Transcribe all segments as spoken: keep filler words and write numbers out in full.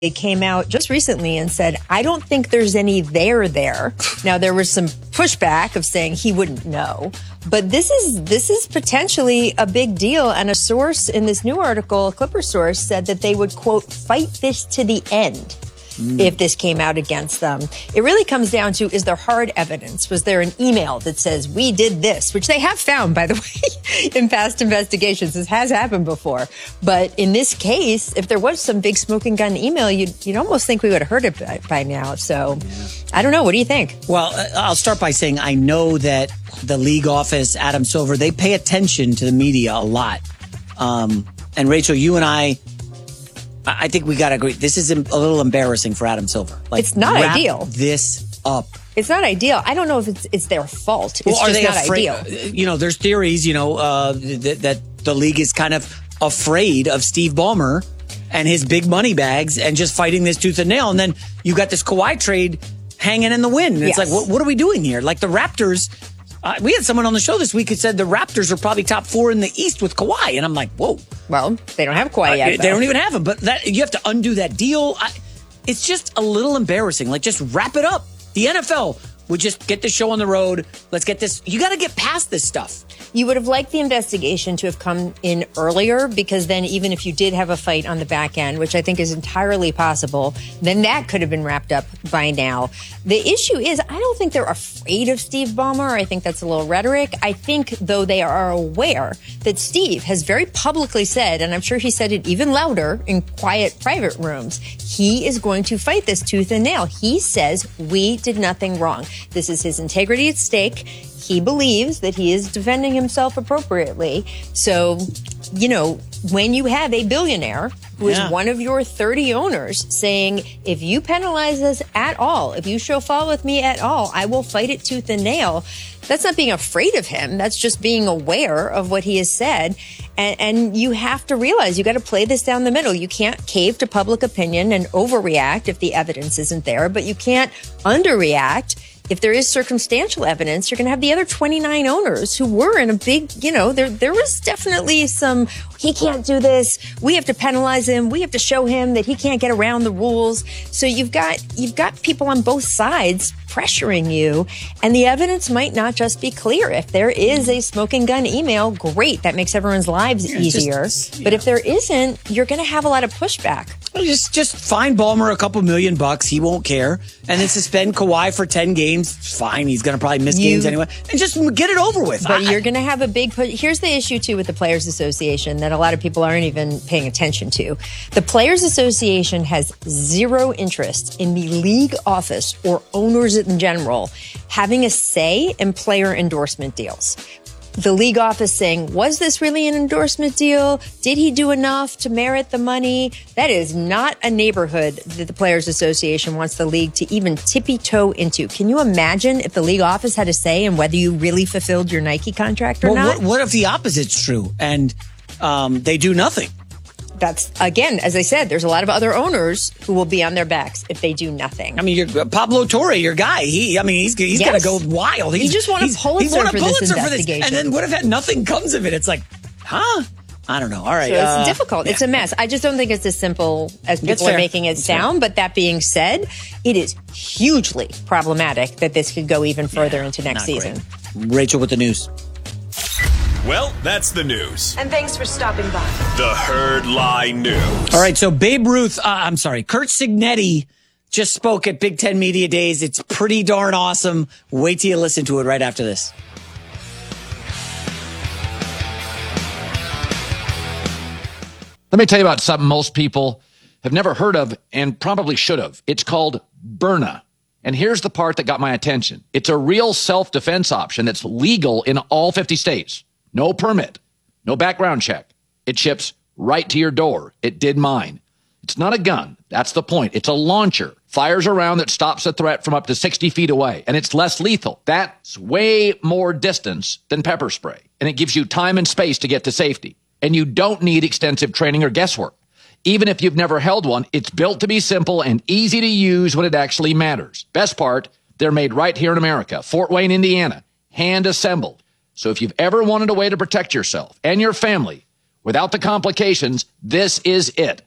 It came out just recently and said, I don't think there's any there there. Now, there was some pushback of saying he wouldn't know. But this is this is potentially a big deal. And a source in this new article, a Clipper source, said that they would, quote, fight this to the end. Mm. If this came out against them. It really comes down to, is there hard evidence? Was there an email that says, we did this, which they have found, by the way, in past investigations. This has happened before. But in this case, if there was some big smoking gun email, you'd, you'd almost think we would have heard it by, by now. So yeah. I don't know. What do you think? Well, I'll start by saying I know that the league office, Adam Silver, they pay attention to the media a lot. Um, and Rachel, you and I, I think we got to agree. This is a little embarrassing for Adam Silver. Like, it's not wrap ideal. This up. It's not ideal. I don't know if it's it's their fault. It's well, are just they not afraid, ideal. You know, there's theories, you know, uh, that, that the league is kind of afraid of Steve Ballmer and his big money bags and just fighting this tooth and nail. And then you got this Kawhi trade hanging in the wind. And it's yes. like, what, what are we doing here? Like the Raptors. Uh, we had someone on the show this week who said the Raptors are probably top four in the East with Kawhi. And I'm like, whoa. Well, they don't have Kawhi uh, yet. They don't even have him. But that, you have to undo that deal. I, it's just a little embarrassing. Like, just wrap it up. The N F L would just get this show on the road. Let's get this. You got to get past this stuff. You would have liked the investigation to have come in earlier, because then even if you did have a fight on the back end, which I think is entirely possible, then that could have been wrapped up by now. The issue is, I don't think they're afraid of Steve Ballmer. I think that's a little rhetoric. I think, though, they are aware that Steve has very publicly said, and I'm sure he said it even louder in quiet private rooms, he is going to fight this tooth and nail. He says we did nothing wrong. This is his integrity at stake. He believes that he is defending himself appropriately. So, you know, when you have a billionaire who yeah. is one of your thirty owners saying, if you penalize us at all, if you show fault with me at all, I will fight it tooth and nail. That's not being afraid of him. That's just being aware of what he has said. And, and you have to realize you got to play this down the middle. You can't cave to public opinion and overreact if the evidence isn't there, but you can't underreact. If there is circumstantial evidence, you're going to have the other twenty-nine owners who were in a big, you know, there there was definitely some, he can't do this. We have to penalize him. We have to show him that he can't get around the rules. So you've got you've got people on both sides pressuring you, and the evidence might not just be clear. If there is a smoking gun email, great. That makes everyone's lives yeah, easier. Just, yeah. But if there isn't, you're going to have a lot of pushback. Well, just just fine Ballmer a couple million bucks. He won't care. And then suspend Kawhi for ten games. Fine. He's going to probably miss you, games anyway. And just get it over with. But I, you're going to have a big push. Here's the issue, too, with the Players Association that a lot of people aren't even paying attention to. The Players Association has zero interest in the league office or owners in general having a say in player endorsement deals. The league office saying, was this really an endorsement deal? Did he do enough to merit the money? That is not a neighborhood that the Players Association wants the league to even tippy-toe into. Can you imagine if the league office had a say in whether you really fulfilled your Nike contract or well, not? What, what if the opposite's true and um, they do nothing? That's, again, as I said, there's a lot of other owners who will be on their backs if they do nothing. I mean, you're, Pablo Torre, your guy, he, I mean, he's, he's yes. going to go wild. He's, he just won a Pulitzer, won a for, Pulitzer this for this. And then what if that nothing comes of it? It's like, huh? I don't know. All right. So it's uh, difficult. Yeah. It's a mess. I just don't think it's as simple as people are making it That's sound. fair. But that being said, it is hugely problematic that this could go even further yeah, into next season. Great. Rachel with the news. Well, that's the news. And thanks for stopping by. The Herd Lie News. All right, so Babe Ruth, uh, I'm sorry, Curt Cignetti just spoke at Big Ten Media Days. It's pretty darn awesome. Wait till you listen to it right after this. Let me tell you about something most people have never heard of and probably should have. It's called Byrna. And here's the part that got my attention. It's a real self-defense option that's legal in all fifty states. No permit, no background check. It ships right to your door. It did mine. It's not a gun. That's the point. It's a launcher. Fires a round that stops a threat from up to sixty feet away. And it's less lethal. That's way more distance than pepper spray. And it gives you time and space to get to safety. And you don't need extensive training or guesswork. Even if you've never held one, it's built to be simple and easy to use when it actually matters. Best part, they're made right here in America, Fort Wayne, Indiana, hand assembled. So if you've ever wanted a way to protect yourself and your family without the complications, this is it.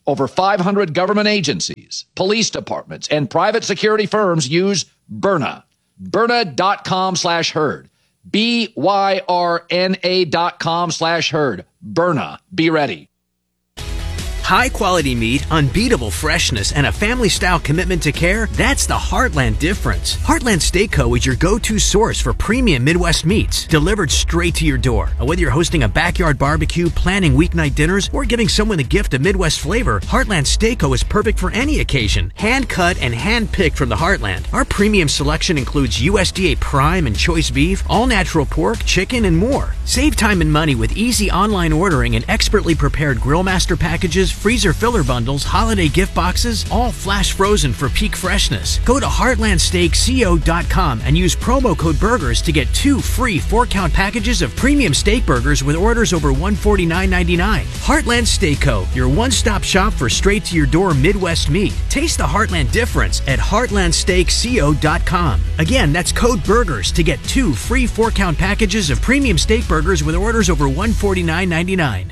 Over five hundred government agencies, police departments, and private security firms use Byrna. Byrna.com slash herd. B Y R N A dot com slash herd. Byrna. Be ready. High quality meat, unbeatable freshness, and a family style commitment to care, that's the Heartland difference. Heartland Steak Co. is your go-to source for premium Midwest meats, delivered straight to your door. Whether you're hosting a backyard barbecue, planning weeknight dinners, or giving someone a gift of Midwest flavor, Heartland Steak Co. is perfect for any occasion. Hand cut and hand picked from the Heartland. Our premium selection includes U S D A prime and choice beef, all natural pork, chicken, and more. Save time and money with easy online ordering and expertly prepared grill master packages, freezer filler bundles, holiday gift boxes, all flash frozen for peak freshness. Go to heartland steak co dot com and use promo code BURGERS to get two free four-count packages of premium steak burgers with orders over one hundred forty-nine ninety-nine. Heartland Steak Co., your one-stop shop for straight-to-your-door Midwest meat. Taste the Heartland difference at heartland steak co dot com. Again, that's code BURGERS to get two free four-count packages of premium steak burgers with orders over one hundred forty-nine ninety-nine.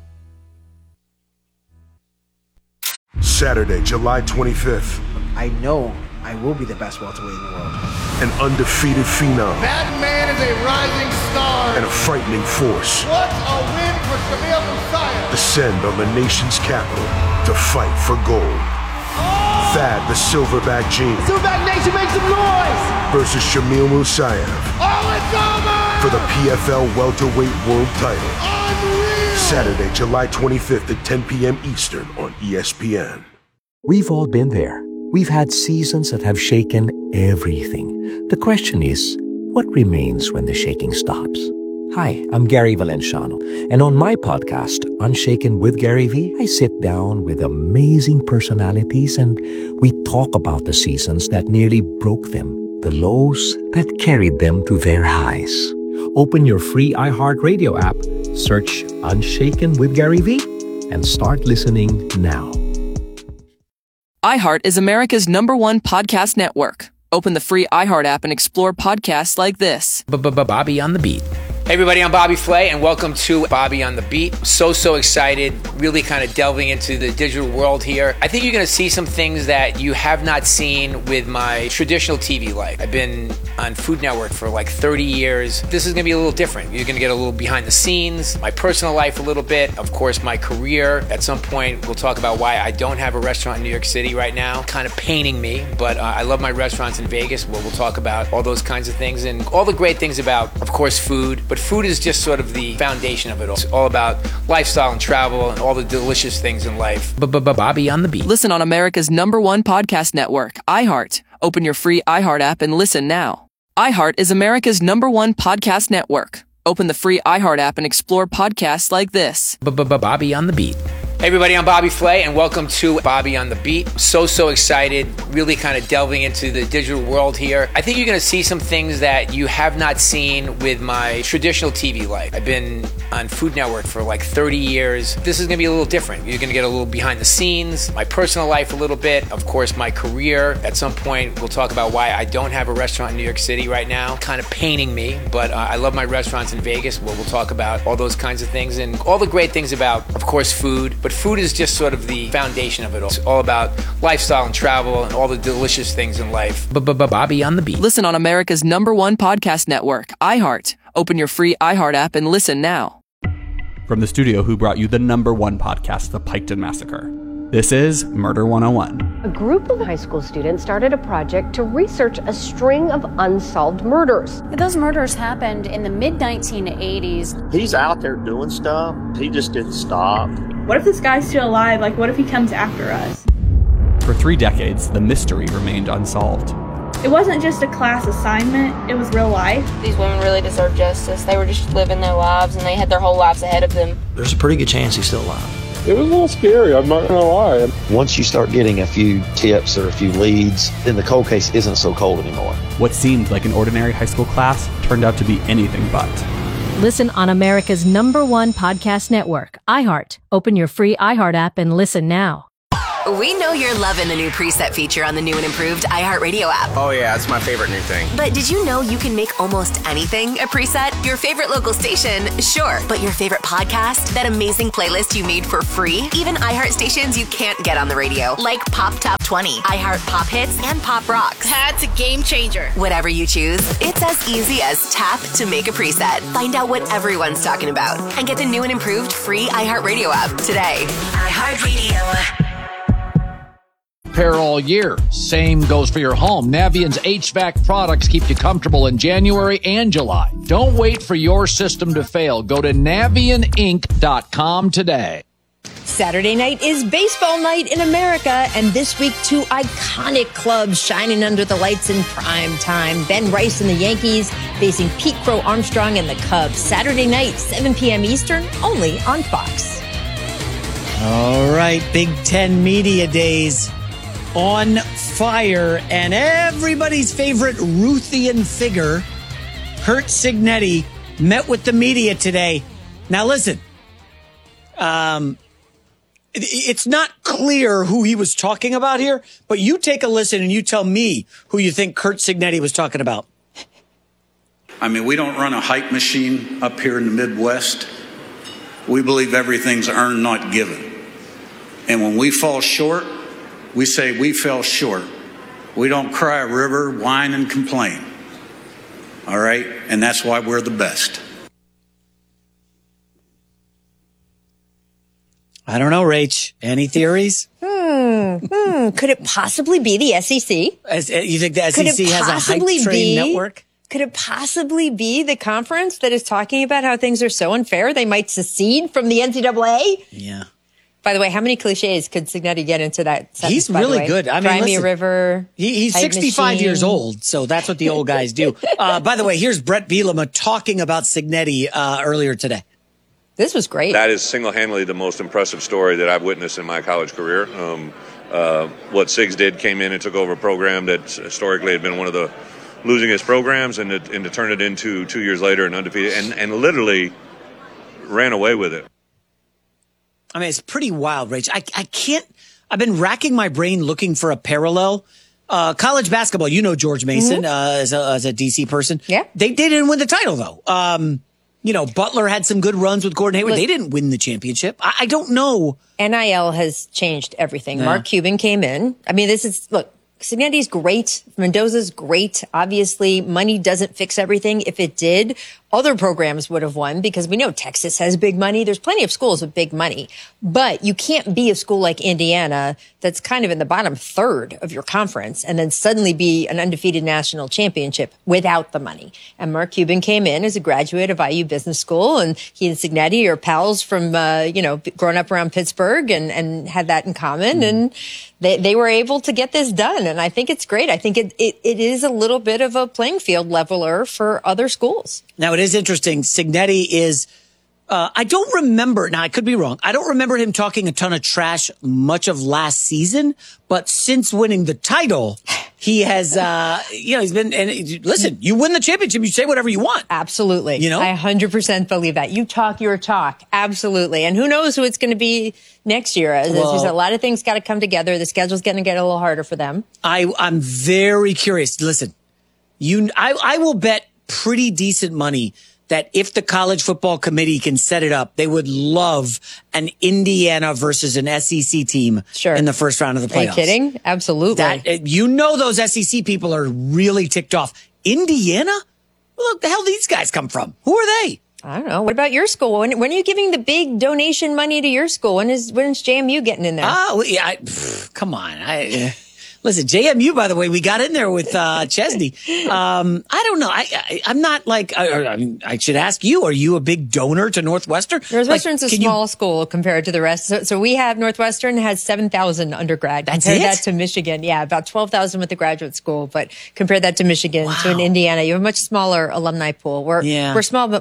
Saturday, July twenty-fifth. I know I will be the best welterweight in the world. An undefeated phenom. That man is a rising star. And a frightening force. What a win for Shamil Musayev. Descend on the nation's capital to fight for gold. Oh! Thad the Silverback Gene. Silverback Nation, make some noise! Versus Shamil Musayev. Oh, it's over! For the P F L welterweight world title. Unreal! Saturday, July twenty-fifth at ten p.m. Eastern on E S P N. We've all been there. We've had seasons that have shaken everything. The question is, what remains when the shaking stops? Hi, I'm Gary Valenciano, and on my podcast, Unshaken with Gary V, I sit down with amazing personalities and we talk about the seasons that nearly broke them, the lows that carried them to their highs. Open your free iHeartRadio app, search Unshaken with Gary V, and start listening now. iHeart is America's number one podcast network. Open the free iHeart app and explore podcasts like this. Bobby on the Beat. Hey everybody, I'm Bobby Flay, and welcome to Bobby on the Beat. So, so excited, really kind of delving into the digital world here. I think you're going to see some things that you have not seen with my traditional T V life. I've been on Food Network for like thirty years. This is going to be a little different. You're going to get a little behind the scenes, my personal life a little bit, of course, my career. At some point, we'll talk about why I don't have a restaurant in New York City right now. Kind of paining me, but uh, I love my restaurants in Vegas. Well, we'll talk about all those kinds of things and all the great things about, of course, food. But food is just sort of the foundation of it all. It's all about lifestyle and travel and all the delicious things in life. Bobby on the Beat. Listen on America's number one podcast network, iHeart. Open your free iHeart app and listen now. iHeart is America's number one podcast network. Open the free iHeart app and explore podcasts like this. Bobby on the Beat. Hey everybody, I'm Bobby Flay, and welcome to Bobby on the Beat. So, so excited, really kind of delving into the digital world here. I think you're going to see some things that you have not seen with my traditional T V life. I've been on Food Network for like thirty years. This is going to be a little different. You're going to get a little behind the scenes, my personal life a little bit, of course, my career. At some point, we'll talk about why I don't have a restaurant in New York City right now. Kind of paining me, but uh, I love my restaurants in Vegas. Well, we'll talk about all those kinds of things and all the great things about, of course, food. But food is just sort of the foundation of it all. It's all about lifestyle and travel and all the delicious things in life. Bobby on the Beat. Listen on America's number one podcast network, iHeart. Open your free iHeart app and listen now. From the studio who brought you the number one podcast, The Piketon Massacre, this is Murder one oh one. A group of high school students started a project to research a string of unsolved murders. Those murders happened in the mid nineteen eighties. He's out there doing stuff. He just didn't stop. What if this guy's still alive? Like, what if he comes after us? For three decades, the mystery remained unsolved. It wasn't just a class assignment, it was real life. These women really deserve justice. They were just living their lives and they had their whole lives ahead of them. There's a pretty good chance he's still alive. It was a little scary, I'm not gonna lie. Once you start getting a few tips or a few leads, then the cold case isn't so cold anymore. What seemed like an ordinary high school class turned out to be anything but. Listen on America's number one podcast network, iHeart. Open your free iHeart app and listen now. We know you're loving the new preset feature on the new and improved iHeartRadio app. Oh, yeah, it's my favorite new thing. But did you know you can make almost anything a preset? Your favorite local station? Sure. But your favorite podcast? That amazing playlist you made for free? Even iHeart stations you can't get on the radio, like Pop Top twenty, iHeart Pop Hits, and Pop Rocks. That's a game changer. Whatever you choose, it's as easy as tap to make a preset. Find out what everyone's talking about and get the new and improved free iHeartRadio app today. iHeartRadio. Repair all year. Same goes for your home. Navient's H V A C products keep you comfortable in January and July. Don't wait for your system to fail. Go to Navient Inc dot com today. Saturday night is baseball night in America, and this week, two iconic clubs shining under the lights in prime time. Ben Rice and the Yankees facing Pete Crow Armstrong and the Cubs. Saturday night, seven p.m. Eastern, only on Fox. All right, Big Ten Media Days on fire, and everybody's favorite Ruthian figure, Curt Cignetti, met with the media today. Now listen, um, it's not clear who he was talking about here, but you take a listen and you tell me who you think Curt Cignetti was talking about. I mean, we don't run a hype machine up here in the Midwest. We believe everything's earned, not given. And when we fall short, we say we fell short. We don't cry a river, whine, and complain. All right? And that's why we're the best. I don't know, Rach. Any theories? Hmm. hmm. Could it possibly be the S E C? As, you think the S E C has a hype train be, network? Could it possibly be the conference that is talking about how things are so unfair they might secede from the N C double A? Yeah. By the way, how many cliches could Cignetti get into that sentence? He's really good. I mean, Cry me a listen, river. He, he's sixty-five machine. Years old, so that's what the old guys do. Uh, by the way, here's Brett Bielema talking about Cignetti uh, earlier today. This was great. That is single-handedly the most impressive story that I've witnessed in my college career. Um, uh, what Sigs did, came in and took over a program that historically had been one of the losingest programs, and to, and to turn it into two years later and undefeated, and, and literally ran away with it. I mean, it's pretty wild, Rach. I, I can't, I've been racking my brain looking for a parallel. Uh, college basketball, you know George Mason, mm-hmm. uh, as a, as a D C person. Yeah. They, they didn't win the title, though. Um, you know, Butler had some good runs with Gordon Hayward. Look, they didn't win the championship. I, I don't know. N I L has changed everything. Yeah. Mark Cuban came in. I mean, this is, look, Cignetti's great. Mendoza's great. Obviously, money doesn't fix everything. If it did, other programs would have won because we know Texas has big money. There's plenty of schools with big money. But you can't be a school like Indiana that's kind of in the bottom third of your conference and then suddenly be an undefeated national championship without the money. And Mark Cuban came in as a graduate of I U Business School, and he and Cignetti are pals from, uh, you know, growing up around Pittsburgh and, and had that in common. Mm. And they, they were able to get this done. And I think it's great. I think it, it, it is a little bit of a playing field leveler for other schools. Now, it is interesting. Cignetti is, uh, I don't remember, now I could be wrong. I don't remember him talking a ton of trash much of last season, but since winning the title, he has, uh, you know, he's been, and listen, you win the championship, you say whatever you want. Absolutely. You know? I one hundred percent believe that. You talk your talk. Absolutely. And who knows who it's going to be next year. As well, there's a lot of things got to come together. The schedule's going to get a little harder for them. I, I'm very curious. Listen, you, I, I will bet pretty decent money that if the college football committee can set it up, they would love an Indiana versus an S E C team sure. in the first round of the playoffs. Are you kidding? Absolutely. That, you know those S E C people are really ticked off. Indiana? Look, the hell these guys come from? Who are they? I don't know. What about your school? When, when are you giving the big donation money to your school? When is when is J M U getting in there? Oh, yeah. I, pff, come on. I... Uh, Listen, J M U, by the way, we got in there with uh, Chesney. Um, I don't know. I, I, I'm not like, I, I mean, I should ask you, are you a big donor to Northwestern? Northwestern's like, a small you... school compared to the rest. So, so we have Northwestern has seven thousand undergrad. That's compare it? that to Michigan. Yeah, about twelve thousand with the graduate school. But compare that to Michigan, wow. to an Indiana. You have a much smaller alumni pool. We're, yeah. we're small but mighty.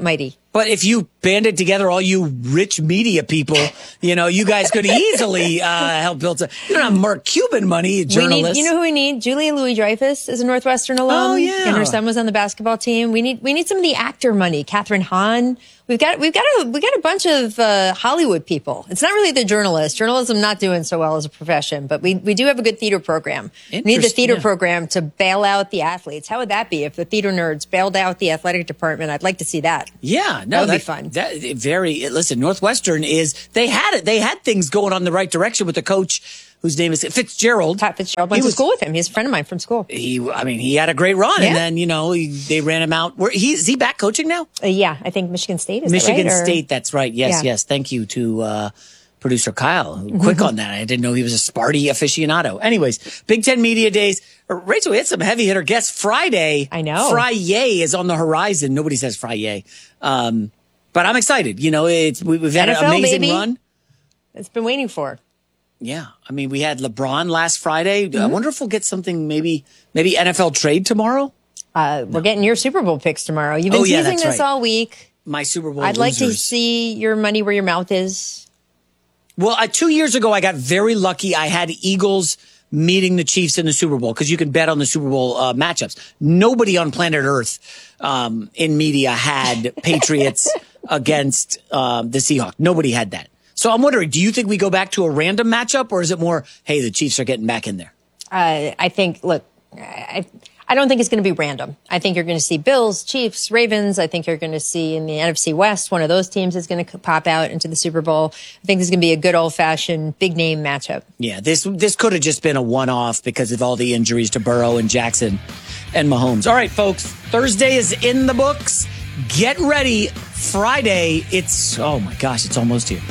But if you banded together all you rich media people, you know, you guys could easily uh, help build. A, you don't have Mark Cuban money, journalists. We need, you know who we need? Julia Louis-Dreyfus is a Northwestern alum. Oh, yeah. And her son was on the basketball team. We need we need some of the actor money. Catherine Hahn. We've got we've got a we got a bunch of uh, Hollywood people. It's not really the journalists. Journalism not doing so well as a profession, but we we do have a good theater program. We need the theater yeah. program to bail out the athletes. How would that be if the theater nerds bailed out the athletic department? I'd like to see that. Yeah, no, that would that, be fun. That very listen. Northwestern is they had it. They had things going on the right direction with the coach whose name is Fitzgerald. Pat Fitzgerald went he to was, school with him. He's a friend of mine from school. He, I mean, he had a great run, yeah. and then you know he, they ran him out. Where he is he back coaching now? Uh, yeah, I think Michigan State is Michigan that right? State. Or, that's right. Yes, yeah. yes. Thank you to uh, producer Kyle. Quick on that. I didn't know he was a Sparty aficionado. Anyways, Big Ten Media Days. Rachel, we had some heavy hitter guests. Friday. I know. Friday is on the horizon. Nobody says Friday. Um, but I'm excited. You know, it's we, we've had N F L, an amazing baby. run. It's been waiting for. Yeah, I mean, we had LeBron last Friday. Mm-hmm. I wonder if we'll get something, maybe, maybe N F L trade tomorrow. Uh, we're no. getting your Super Bowl picks tomorrow. You've been oh, yeah, teasing this right. all week. My Super Bowl. I'd losers. like to see your money where your mouth is. Well, uh, two years ago, I got very lucky. I had Eagles meeting the Chiefs in the Super Bowl because you can bet on the Super Bowl uh, matchups. Nobody on planet Earth um, in media had Patriots against um, the Seahawks. Nobody had that. So I'm wondering, do you think we go back to a random matchup, or is it more, hey, the Chiefs are getting back in there? Uh, I think, look, I, I don't think it's going to be random. I think you're going to see Bills, Chiefs, Ravens. I think you're going to see in the N F C West, one of those teams is going to pop out into the Super Bowl. I think this is going to be a good old-fashioned big-name matchup. Yeah, this this could have just been a one-off because of all the injuries to Burrow and Jackson and Mahomes. All right, folks, Thursday is in the books. Get ready. Friday, it's, oh my gosh, it's almost here.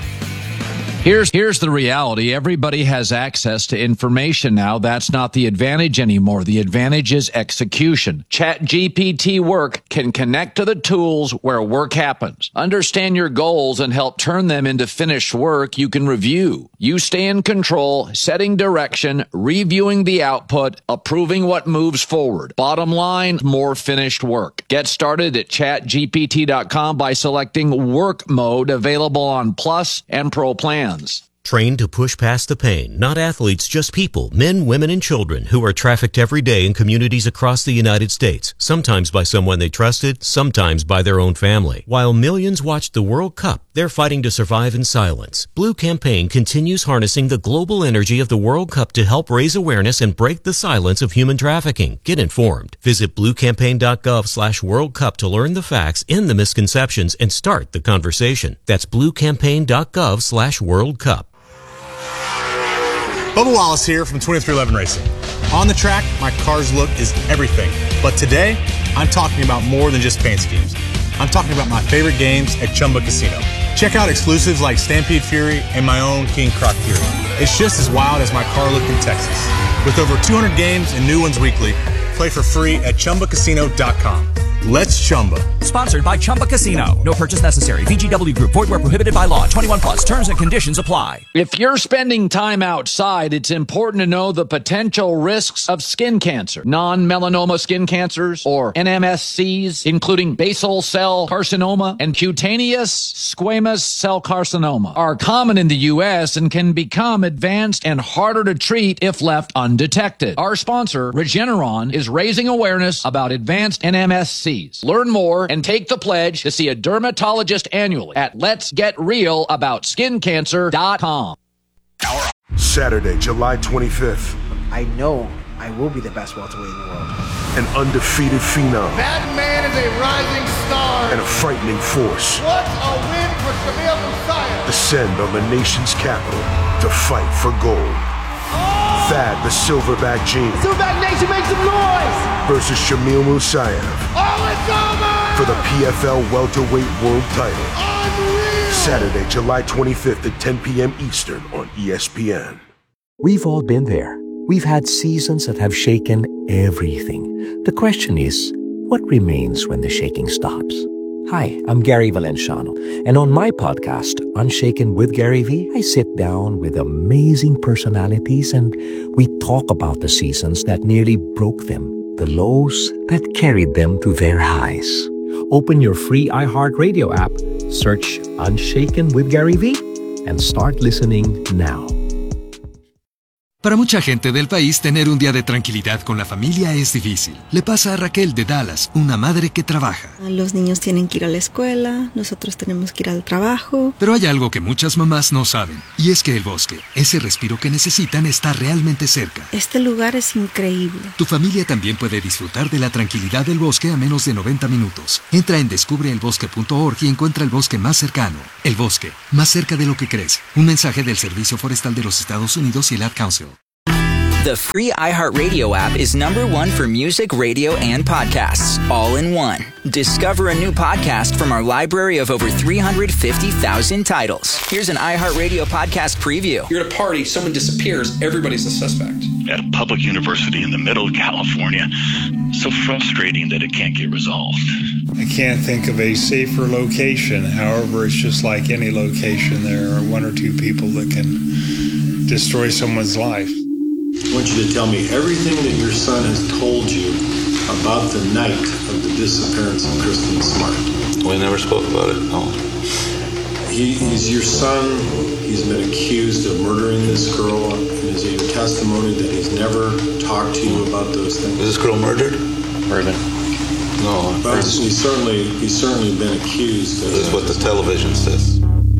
Here's here's the reality. Everybody has access to information now. That's not the advantage anymore. The advantage is execution. ChatGPT Work can connect to the tools where work happens. Understand your goals and help turn them into finished work you can review. You stay in control, setting direction, reviewing the output, approving what moves forward. Bottom line, more finished work. Get started at chat G P T dot com by selecting Work Mode, available on Plus and Pro plans. Trained to push past the pain, not athletes, just people, men, women, and children who are trafficked every day in communities across the United States, sometimes by someone they trusted, sometimes by their own family. While millions watched the World Cup, they're fighting to survive in silence. Blue Campaign continues harnessing the global energy of the World Cup to help raise awareness and break the silence of human trafficking. Get informed. Visit blue campaign dot gov slash World Cup to learn the facts, end the misconceptions, and start the conversation. That's blue campaign dot gov slash World Cup. Bubba Wallace here from twenty-three eleven Racing. On the track, my car's look is everything. But today, I'm talking about more than just paint schemes. I'm talking about my favorite games at Chumba Casino. Check out exclusives like Stampede Fury and my own King Croc Fury. It's just as wild as my car look in Texas. With over two hundred games and new ones weekly, play for free at chumba casino dot com. Let's Chumba. Sponsored by Chumba Casino. No purchase necessary. V G W Group. Void where prohibited by law. twenty-one plus. Terms and conditions apply. If you're spending time outside, it's important to know the potential risks of skin cancer. Non-melanoma skin cancers, or N M S Cs, including basal cell carcinoma and cutaneous squamous cell carcinoma, are common in the U S and can become advanced and harder to treat if left undetected. Our sponsor, Regeneron, is raising awareness about advanced N M S Cs. Learn more and take the pledge to see a dermatologist annually at lets get real about skin cancer dot com. Saturday, July twenty-fifth. I know I will be the best welterweight in the world. An undefeated phenom. That man is a rising star. And a frightening force. What a win for Shamil Musayev. Descend on the nation's capital to fight for gold. Oh! Thad the Silverback Gene. Silverback Nation, make some noise! Versus Shamil Musayev. Oh, it's over! For the P F L welterweight world title. Unreal! Saturday, July twenty-fifth at ten p.m. Eastern on E S P N. We've all been there. We've had seasons that have shaken everything. The question is, what remains when the shaking stops? Hi, I'm Gary Valenciano, and on my podcast, Unshaken with Gary V, I sit down with amazing personalities and we talk about the seasons that nearly broke them, the lows that carried them to their highs. Open your free iHeartRadio app, search Unshaken with Gary Vee, and start listening now. Para mucha gente del país, tener un día de tranquilidad con la familia es difícil. Le pasa a Raquel de Dallas, una madre que trabaja. Los niños tienen que ir a la escuela, nosotros tenemos que ir al trabajo. Pero hay algo que muchas mamás no saben, y es que el bosque, ese respiro que necesitan, está realmente cerca. Este lugar es increíble. Tu familia también puede disfrutar de la tranquilidad del bosque a menos de noventa minutos. Entra en descubre el bosque punto org y encuentra el bosque más cercano. El bosque, más cerca de lo que crees. Un mensaje del Servicio Forestal de los Estados Unidos y el Ad Council. The free iHeartRadio app is number one for music, radio, and podcasts, all in one. Discover a new podcast from our library of over three hundred fifty thousand titles. Here's an iHeartRadio podcast preview. You're at a party, someone disappears, everybody's a suspect. At a public university in the middle of California. So frustrating that it can't get resolved. I can't think of a safer location. However, it's just like any location. There are one or two people that can destroy someone's life. I want you to tell me everything that your son has told you about the night of the disappearance of Kristen Smart. We never spoke about it, no. He, he's your son. He's been accused of murdering this girl. Is it your testimony that he's never talked to you about those things? Was this girl murdered? Murdered. No. But he's certainly, he's certainly been accused of This is what the television says.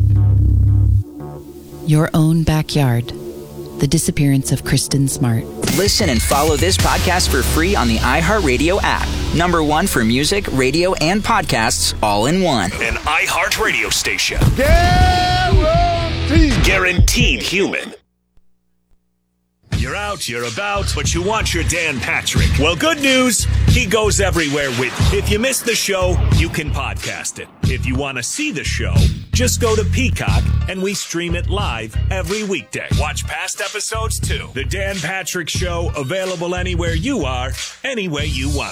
Your own backyard. The disappearance of Kristen Smart. Listen and follow this podcast for free on the iHeartRadio app. Number one for music, radio, and podcasts, all in one. An iHeartRadio station. Guaranteed. Guaranteed human. You're out, you're about, but you want your Dan Patrick. Well, good news, he goes everywhere with you. If you missed the show, you can podcast it. If you want to see the show, just go to Peacock, and we stream it live every weekday. Watch past episodes, too. The Dan Patrick Show, available anywhere you are, any way you want.